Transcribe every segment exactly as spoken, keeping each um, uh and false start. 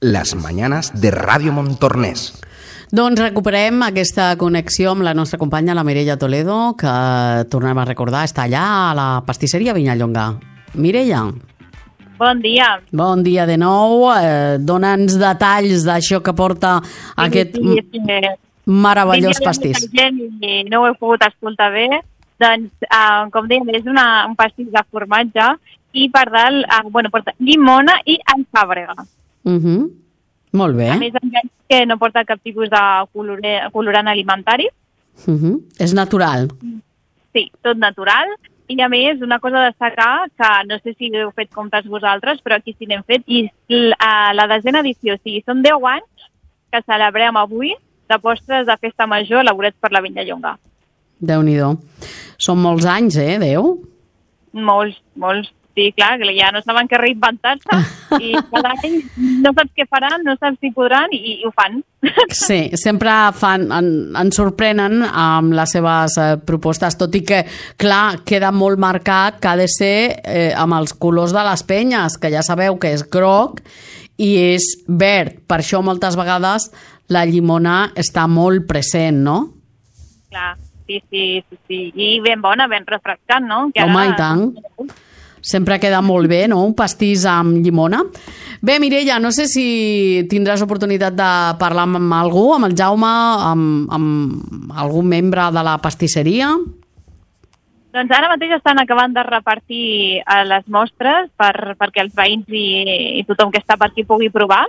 las mañanas de Ràdio Montornès. Doncs recuperem aquesta connexió amb la nostra companya, la Mireia Toledo, que tornem a recordar, està allà a la pastisseria Vinyallonga. Mireia. Bon dia. Bon dia de nou. Eh, Dóna'ns detalls d'això que porta sí, aquest sí, sí, sí. meravellós pastís. I no ho he pogut escoltar bé. Doncs, eh, com dèiem, és una, un pastís de formatge i per dalt, eh, bueno, porta llimona i alfàbrega. Uh -huh. Molt bé. A més, que no porta cap tipus de colorant alimentari. Uh -huh. És natural. Sí, tot natural. I a més, una cosa a destacar, que no sé si heu fet comptes vosaltres, però aquí sí n'hem fet, i la, la desena edició, o sigui, són deu anys que celebrem avui de postres de festa major elaborats per la Vinyallonga. Déu-n'hi-do. Són molts anys, eh, deu? Molts, molts. Sí, clar, ja no saben què reinventar-se i cada any no saps què faran, no saps si podran i, i ho fan. Sí, sempre fan, en, ens sorprenen amb les seves eh, propostes, tot i que, clar, queda molt marcat que ha de ser eh, amb els colors de les penyes, que ja sabeu que és groc i és verd. Per això moltes vegades la llimona està molt present, no? Clar, sí, sí, sí, sí. I ben bona, ben refrescant, no? Que home, ara... i tant. Sempre queda molt bé, no?, un pastís amb llimona. Bé, Mireia, no sé si tindràs oportunitat de parlar amb algú, amb el Jaume, amb, amb algun membre de la pastisseria? Doncs ara mateix estan acabant de repartir les mostres per, perquè els veïns i, i tothom que està per aquí pugui provar.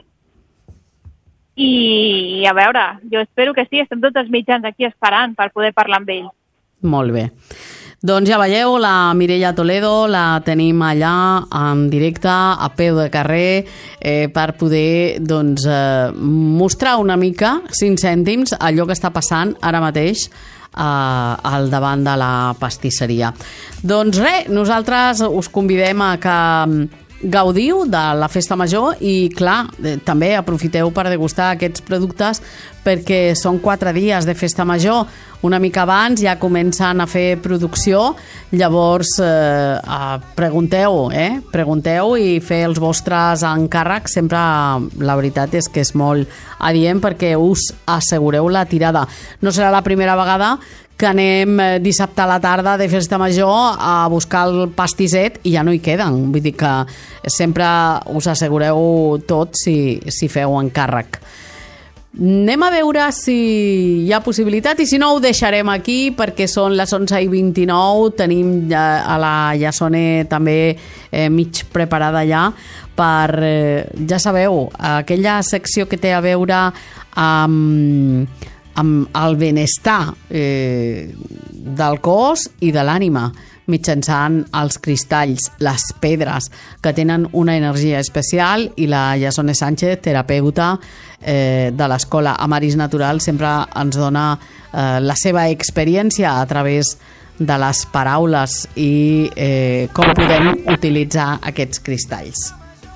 I a veure, jo espero que sí, estem tots els mitjans aquí esperant per poder parlar amb ells. Molt bé. Doncs ja veieu, la Mireia Toledo la tenim allà en directe, a peu de carrer, eh, per poder doncs, eh, mostrar una mica, cinc cèntims, allò que està passant ara mateix eh, al davant de la pastisseria. Doncs res, nosaltres us convidem a que gaudiu de la festa major i, clar, eh, també aprofiteu per degustar aquests productes perquè són quatre dies de festa major. Una mica abans ja comencen a fer producció, llavors eh, eh, pregunteu, eh? pregunteu i fer els vostres encàrrecs. Sempre la veritat és que és molt adient perquè us assegureu la tirada. No serà la primera vegada que anem dissabte a la tarda de festa major a buscar el pastisset i ja no hi queden. Vull dir que sempre us assegureu tot si, si feu encàrrec. Anem a veure si hi ha possibilitat i si no ho deixarem aquí perquè són les onze i vint-i-nou, tenim ja, a la Jassone també eh, mig preparada ja per, eh, ja sabeu, aquella secció que té a veure amb, amb el benestar eh, del cos i de l'ànima mitjançant els cristalls, les pedres, que tenen una energia especial, i la Jassone Sánchez, terapeuta eh, de l'escola Amaris Natural, sempre ens dona eh, la seva experiència a través de les paraules i eh, com podem utilitzar aquests cristalls.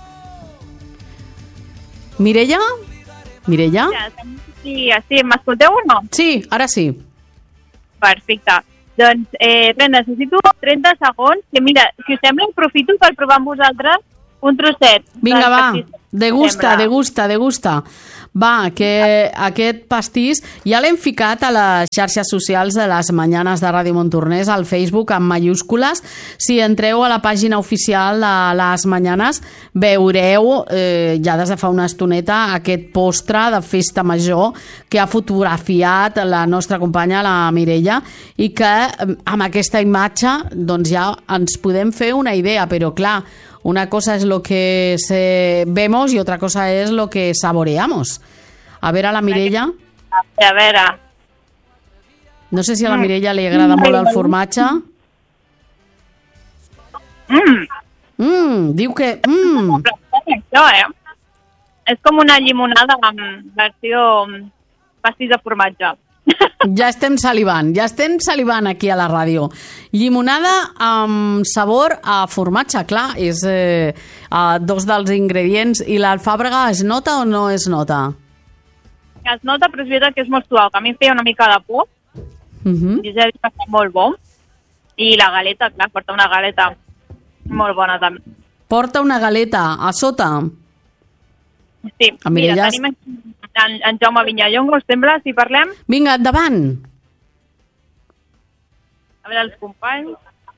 Mireia? Mireia? Sí, sí, m'escolteu o no? Sí, ara sí. Perfecte. Doncs, eh, res, necessito trenta segons, que mira, si us sembla, aprofito per provar amb vosaltres un trosset. Vinga, va, degusta, degusta, degusta. Va, que aquest pastís ja l'hem ficat a les xarxes socials de les Mañanes de Ràdio Montornès, al Facebook amb mayúscules. Si entreu a la pàgina oficial de les Mañanes veureu eh, ja des de fa una estoneta aquest postre de festa major que ha fotografiat la nostra companya, la Mireia, i que amb aquesta imatge doncs ja ens podem fer una idea, però clar, una cosa es lo que se vemos y otra cosa es lo que saboreamos. A ver a la Mireia. A veure. No sé si a la Mireia li agrada molt el formatge. Mm. Mm, diu que... Mm. Això, eh? És com una llimonada amb versió pastís de formatge. Ja estem salivant, ja estem salivant aquí a la ràdio. Llimonada amb sabor a formatge, clar, és eh, dos dels ingredients. I l'alfàbrega es nota o no es nota? Es nota, però és veritat que és molt suau, que a mi em feia una mica de por. Uh -huh. I ja dic que està molt bo. I la galeta, clar, porta una galeta molt bona també. Porta una galeta a sota? Sí, A mira, Mireia- tenim en, en Jaume Vinyallonga, us sembla, si parlem? Vinga, endavant. A veure, els companys...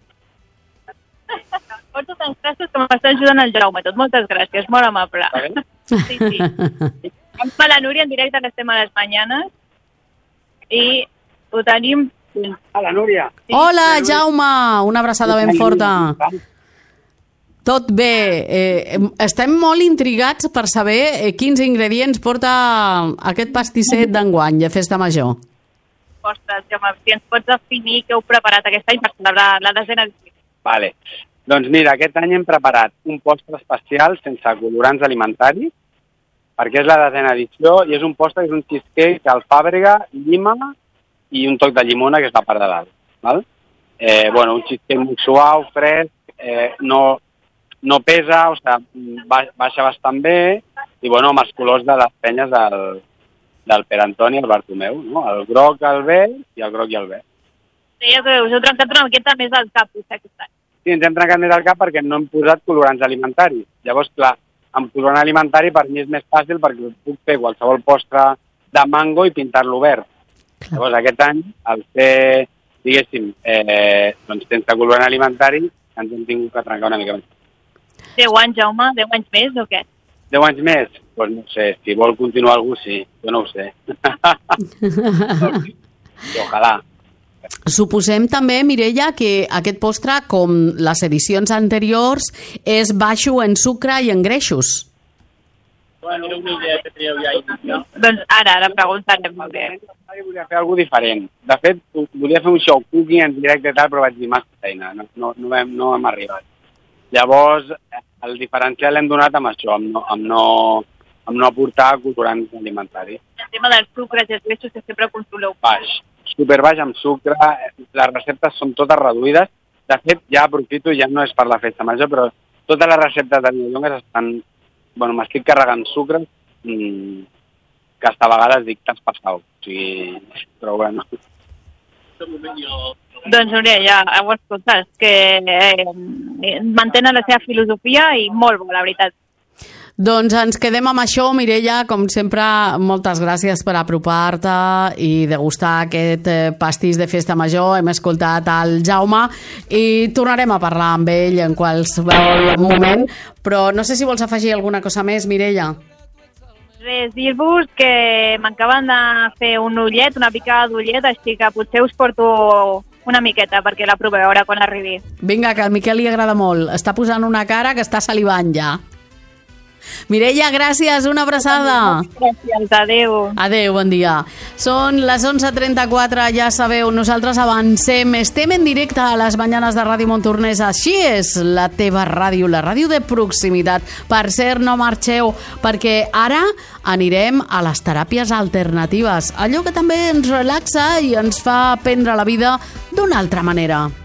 Porto tants gràcies que m'està ajudant el Jaume, tot. Moltes gràcies, molt amable. Sí, sí. Amb la Núria en directe, que estem a les mañanes, i ho tenim... A la Núria. Sí. Hola, Jaume, una abraçada ben forta. Tot bé. Eh, estem molt intrigats per saber eh, quins ingredients porta aquest pastisset d'enguany de Festa Major. Ostres, Jaume, si ens pots definir què heu preparat aquest any per celebrar la desena edició. Vale. Doncs mira, aquest any hem preparat un postre especial sense colorants alimentaris, perquè és la desena edició, i és un postre que és un cheesecake alfàbrega, llima i un toc de llimona, que és la part de dalt. Val? Eh, bueno, un cheesecake molt suau, fresc, eh, no, no pesa, o sigui, baixa bastant bé, i bueno, amb els colors de les penyes del, del Pere Antoni i el Bartomeu, no? El groc, el verd, i el groc i el verd. Deia que us heu trencat una miqueta més al cap, potser, aquest any. Sí, ens hem trencat més al cap perquè no hem posat colorants alimentaris. Llavors, clar, amb colorant alimentari per mi és més fàcil perquè puc fer qualsevol postre de mango i pintar-lo verd. Clar. Llavors, aquest any, al fer, diguéssim, eh, doncs sense colorant alimentari, ens hem tingut que trencar una mica més. Deu anys, Jaume? Deu anys més o què? Deu anys més? Doncs pues no sé, si vol continuar algú, sí. Jo no ho sé. I ojalà. Suposem també, Mireia, que aquest postre, com les edicions anteriors, és baixo en sucre i en greixos. Bueno, era una idea que teniu ja inicial. Doncs ara, ara preguntarem molt bé. Volia fer alguna diferent. De fet, volia fer un show cooking en directe i tal, però vaig dir massa feina. No, no, no, hem, no hem arribat. Llavors, el diferencial l'hem donat amb això, amb no, amb no, amb no aportar colorants alimentaris. El tema dels sucres i els greixos que sempre controleu. Baix. Superbaix amb sucre, les receptes són totes reduïdes. De fet, ja aprofito, ja no és per la festa major, però totes les receptes de Vinyallongues estan... Bueno, m'estic carregant sucre, mmm, que hasta a vegades dic t'has passat. O sigui, però bueno. Doncs, Núria, ja ho escoltes, que eh, mantenen la seva filosofia i molt bo, la veritat. Doncs ens quedem amb això, Mireia. Com sempre, moltes gràcies per apropar-te i degustar aquest pastís de Festa Major. Hem escoltat el Jaume i tornarem a parlar amb ell en qualsevol moment, però no sé si vols afegir alguna cosa més, Mireia. Res, dir-vos que m'acaben de fer un ullet, una picada d'ullet, així que potser us porto una miqueta perquè la proveu ara quan arribi. Vinga, que al Miquel li agrada molt. Està posant una cara que està salivant ja. Mireia, gràcies, una abraçada. Gràcies, adeu. Adeu, bon dia. Són les onze trenta-quatre, ja sabeu, nosaltres avancem, estem en directe a les mañanes de Ràdio Montornès, així és la teva ràdio, la ràdio de proximitat. Per cert, no marxeu, perquè ara anirem a les teràpies alternatives, allò que també ens relaxa i ens fa prendre la vida d'una altra manera.